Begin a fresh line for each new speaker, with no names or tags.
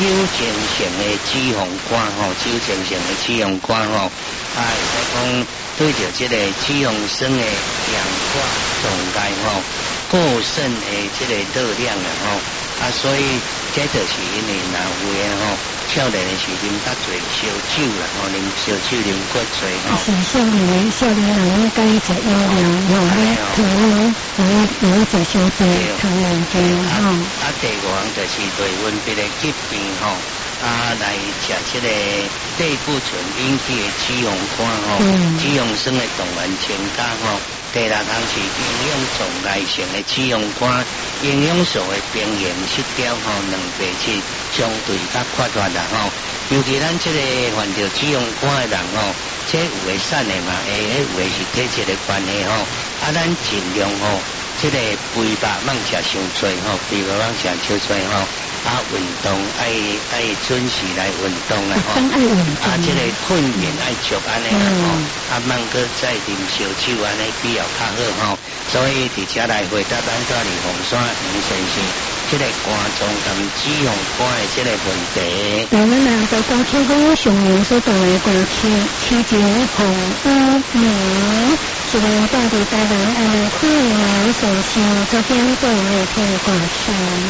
正性的脂肪肝酒精性的脂肪肝会使讲对着这个脂肪酸的氧化状态过剩的这个热量所以这就是因为若有的少年的时啉较侪烧酒啦啉烧酒啉过侪
是少年人应该食药量咧糖有食伤多糖量低
第五项就是对温病的疾病来食这个类固醇引起的脂肪肝脂肪酸的动员增加第六项是营养状态性的脂肪肝，营养素的平衡失调两白质相对较缺乏啦尤其咱这个患着脂肪肝的人这有的瘦的嘛有的是体质的关系咱尽量这个肥肉莫食伤多肥肉莫食太多运动爱准时来运动啦这个困眠爱足安尼啦莫搁再啉烧酒安尼比较较好所以伫遮来回答咱这里红山杨先生这个肝脏跟脂肪肝的这个问题。
咱们在过去讲上面所讲的过去期间红乌苗是到底台湾可能所需这边做的这个过去